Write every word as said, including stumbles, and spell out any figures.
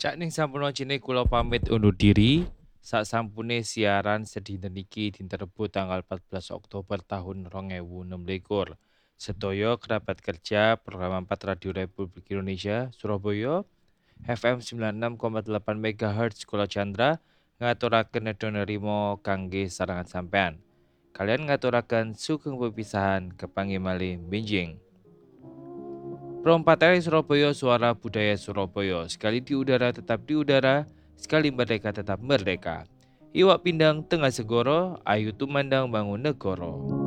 Cakning sampun cine kula pamit undur diri. Sak sampune siaran sedinten niki dinten Rebo tanggal empat belas Oktober tahun dua ribu enam belas. Sedaya kerabat kerja program empat Radio Republik Indonesia Surabaya F M sembilan puluh enam koma delapan MHz Kula Chandra ngaturaken nedha nerima kangge sarangan sampean. Kalian ngaturaken sugeng pepisahan kepanggih malih benjing. Perompatan Surabaya, suara budaya Surabaya. Sekali di udara tetap di udara, sekali merdeka tetap merdeka. Iwak pindang tengah segoro, ayu tumandang bangun negoro.